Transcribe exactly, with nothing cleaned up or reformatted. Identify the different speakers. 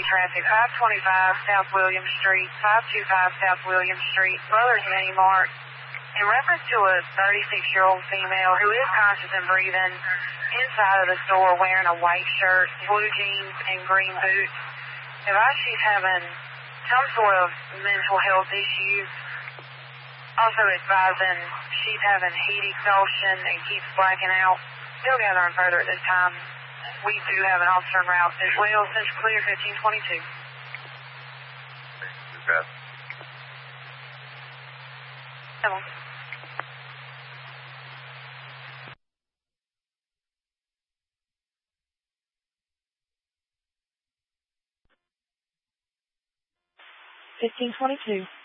Speaker 1: traffic, five twenty-five South William Street, five twenty-five South William Street, Brothers Mini Mart. In reference to a thirty-six-year-old female who is conscious and breathing inside of the store wearing a white shirt, blue jeans, and green boots, advise she's having some sort of mental health issues. Also advising she's having heat exhaustion and keeps blacking out. Still gathering further at this time. We do have an officer en route as well. Central Clear fifteen twenty-two.
Speaker 2: Okay.
Speaker 1: Hello. fifteen twenty-two.